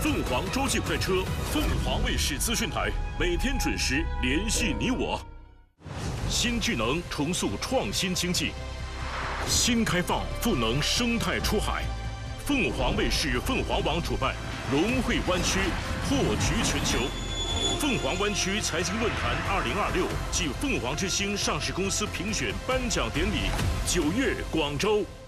凤凰洲际快车，凤凰卫视资讯台，每天准时联系你我。新智能重塑创新经济，新开放赋能生态出海。凤凰卫视凤凰网主办融汇湾区，破局全球。凤凰湾区财经论坛2026暨凤凰之星上市公司评选颁奖典礼，9月广州。